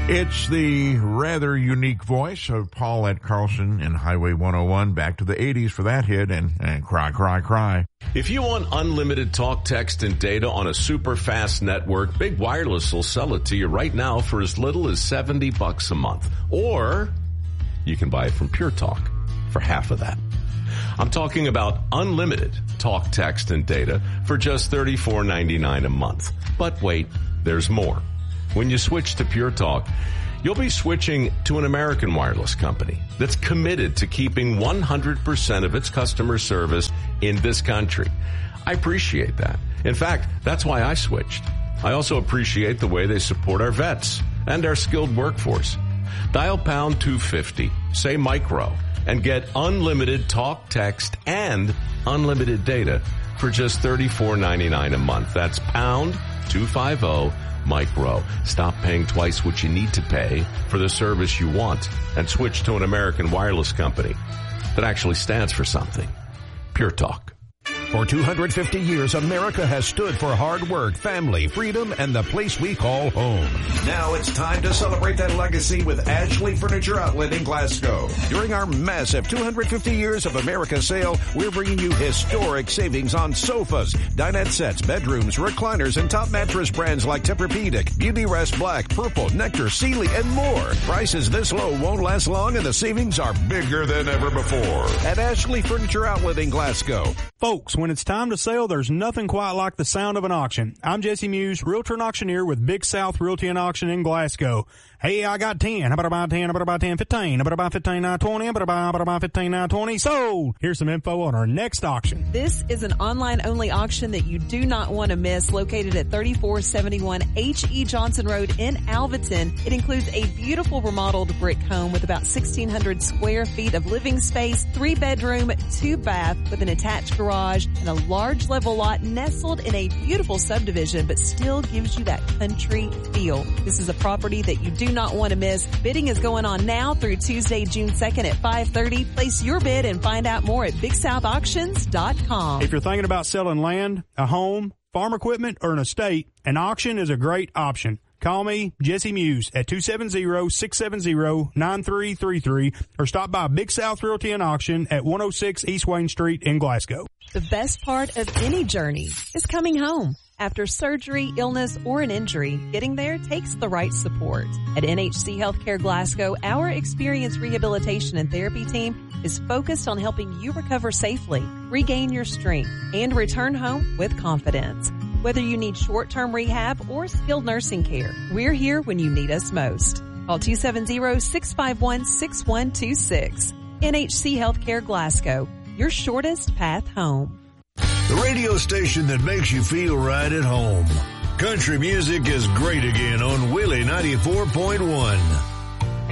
It's the rather unique voice of Paulette Carlson in Highway 101. Back to the 80s for that hit and cry, cry, cry. If you want unlimited talk, text, and data on a super fast network, Big Wireless will sell it to you right now for as little as $70 a month. Or you can buy it from Pure Talk for half of that. I'm talking about unlimited talk, text, and data for just $34.99 a month. But wait, there's more. When you switch to Pure Talk, you'll be switching to an American wireless company that's committed to keeping 100% of its customer service in this country. I appreciate that. In fact, that's why I switched. I also appreciate the way they support our vets and our skilled workforce. Dial pound 250, say micro, and get unlimited talk, text, and unlimited data for just $34.99 a month. That's pound 250 micro. Stop paying twice what you need to pay for the service you want and switch to an American wireless company that actually stands for something. Pure Talk. For 250 years, America has stood for hard work, family, freedom, and the place we call home. Now it's time to celebrate that legacy with Ashley Furniture Outlet in Glasgow. During our massive 250 Years of America sale, we're bringing you historic savings on sofas, dinette sets, bedrooms, recliners, and top mattress brands like Tempur-Pedic, Beauty Rest Black, Purple, Nectar, Sealy, and more. Prices this low won't last long, and the savings are bigger than ever before. At Ashley Furniture Outlet in Glasgow. Folks, when it's time to sell, there's nothing quite like the sound of an auction. I'm Jesse Muse, realtor and auctioneer with Big South Realty and Auction in Glasgow. Hey, I got 10. How about I buy 10? How about I buy 10, 15? How about I buy 15, now 20? How about I buy 15, now 20? Sold! Here's some info on our next auction. This is an online-only auction that you do not want to miss, located at 3471 H.E. Johnson Road in Alvaton. It includes a beautiful remodeled brick home with about 1,600 square feet of living space, 3-bedroom, 2-bath with an attached garage, and a large level lot nestled in a beautiful subdivision, but still gives you that country feel. This is a property that you do not want to miss. Bidding is going on now through Tuesday, June 2nd at 5:30. Place your bid and find out more at BigSouthAuctions.com. If you're thinking about selling land, a home, farm equipment, or an estate, an auction is a great option. Call me, Jesse Muse, at 270-670-9333 or stop by Big South Realty and Auction at 106 East Wayne Street in Glasgow. The best part of any journey is coming home. After surgery, illness, or an injury, getting there takes the right support. At NHC Healthcare Glasgow, our experienced rehabilitation and therapy team is focused on helping you recover safely, regain your strength, and return home with confidence. Whether you need short-term rehab or skilled nursing care, we're here when you need us most. Call 270-651-6126. NHC Healthcare Glasgow, your shortest path home. The radio station that makes you feel right at home. Country music is great again on Willie 94.1.